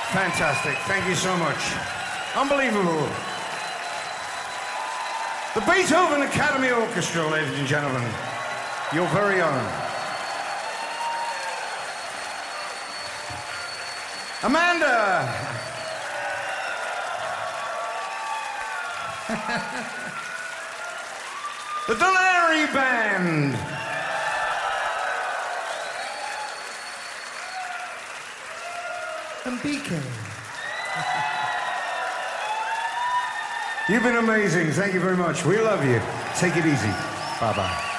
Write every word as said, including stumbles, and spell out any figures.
Fantastic. Thank you so much. Unbelievable. The Beethoven Academy Orchestra, ladies and gentlemen. Your very own. Amanda. The Delary Band. And B K. You've been amazing. Thank you very much. We love you. Take it easy. Bye-bye.